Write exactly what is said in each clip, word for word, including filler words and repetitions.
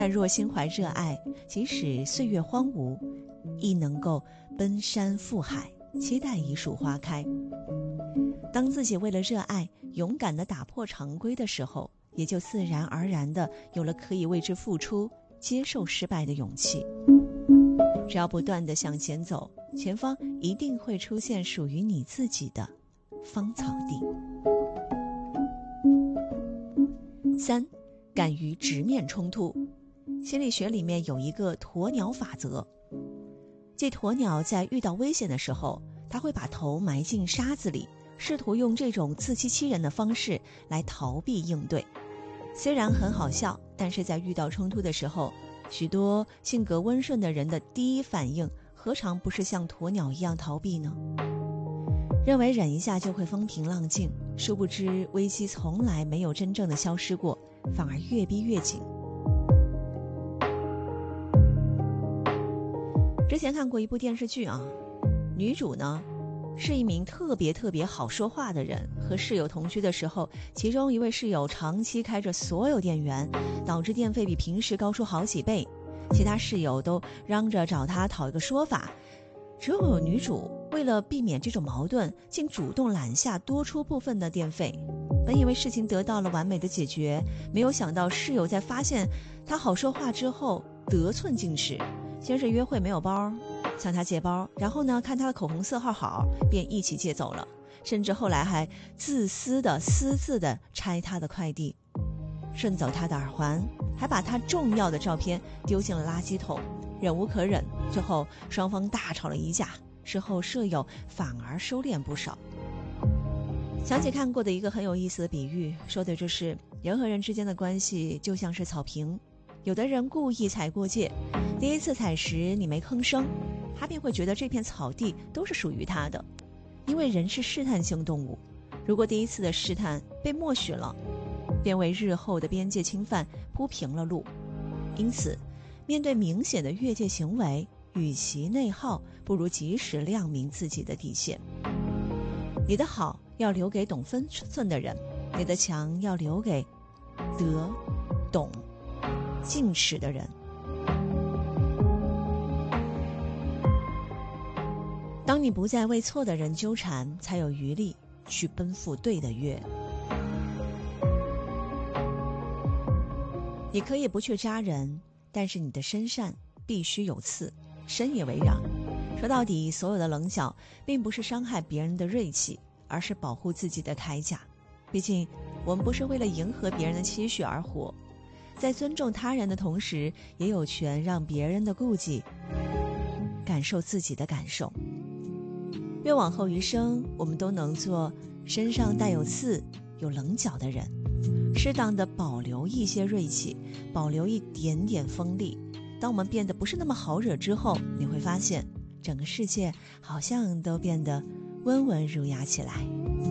但若心怀热爱，即使岁月荒芜，亦能够奔山赴海，期待一束花开。当自己为了热爱勇敢地打破常规的时候，也就自然而然地有了可以为之付出、接受失败的勇气。只要不断地向前走，前方一定会出现属于你自己的芳草地。三，敢于直面冲突。心理学里面有一个鸵鸟法则，这鸵鸟在遇到危险的时候，它会把头埋进沙子里，试图用这种自欺欺人的方式来逃避应对。虽然很好笑，但是在遇到冲突的时候，许多性格温顺的人的第一反应何尝不是像鸵鸟一样逃避呢？认为忍一下就会风平浪静，殊不知危机从来没有真正的消失过，反而越逼越紧。之前看过一部电视剧啊，女主呢是一名特别特别好说话的人，和室友同居的时候，其中一位室友长期开着所有电源，导致电费比平时高出好几倍，其他室友都嚷着找他讨一个说法，只有女主为了避免这种矛盾，竟主动揽下多出部分的电费。本以为事情得到了完美的解决，没有想到室友在发现他好说话之后得寸进尺，先是约会没有包，向他借包，然后呢看他的口红色号好，便一起借走了，甚至后来还自私的私自的拆他的快递，顺走他的耳环，还把他重要的照片丢进了垃圾桶。忍无可忍，最后双方大吵了一架，事后舍友反而收敛不少。想起看过的一个很有意思的比喻，说的就是人和人之间的关系就像是草坪，有的人故意踩过界，第一次踩时你没吭声，他便会觉得这片草地都是属于他的。因为人是试探性动物，如果第一次的试探被默许了，便为日后的边界侵犯铺平了路。因此面对明显的越界行为，与其内耗，不如及时亮明自己的底线。你的好要留给懂分寸的人，你的强要留给得懂进尺的人。当你不再为错的人纠缠，才有余力去奔赴对的月。你可以不去扎人，但是你的身上必须有刺，深也为壤。说到底，所有的棱角并不是伤害别人的锐气，而是保护自己的铠甲。毕竟我们不是为了迎合别人的期许而活，在尊重他人的同时，也有权让别人的顾忌感受自己的感受。愿往后余生，我们都能做身上带有刺、有棱角的人，适当的保留一些锐气，保留一点点锋利。当我们变得不是那么好惹之后，你会发现整个世界好像都变得温文儒雅起来。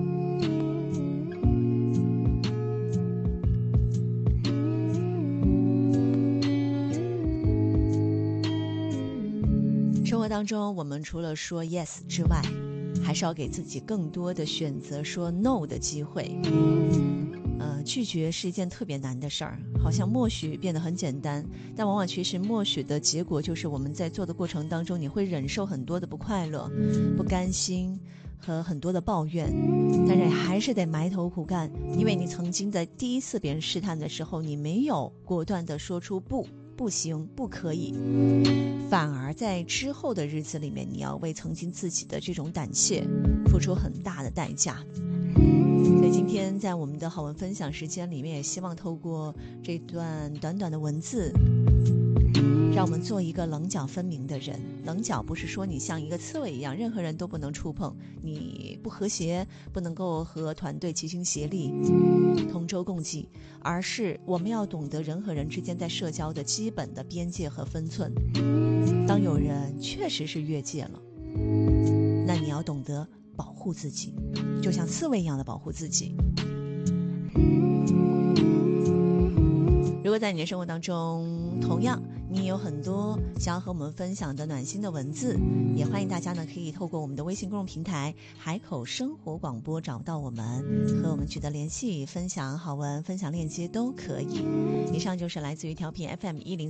生活当中，我们除了说 yes 之外，还是要给自己更多的选择说 no 的机会。呃，拒绝是一件特别难的事儿，好像默许变得很简单，但往往其实默许的结果就是我们在做的过程当中，你会忍受很多的不快乐、不甘心和很多的抱怨，但是还是得埋头苦干，因为你曾经在第一次别人试探的时候，你没有果断地说出不不行不可以，反而在之后的日子里面，你要为曾经自己的这种胆怯付出很大的代价。所以今天在我们的好文分享时间里面，也希望透过这段短短的文字，让我们做一个棱角分明的人。棱角不是说你像一个刺猬一样，任何人都不能触碰，你不和谐，不能够和团队齐心协力同舟共济，而是我们要懂得人和人之间在社交的基本的边界和分寸。当有人确实是越界了，那你要懂得保护自己，就像刺猬一样的保护自己。 如果在你的生活当中，同样你有很多想要和我们分享的暖心的文字，也欢迎大家呢可以透过我们的微信公众平台海口生活广播找到我们，和我们取得联系，分享好文，分享链接都可以。以上就是来自于调频 F M 一零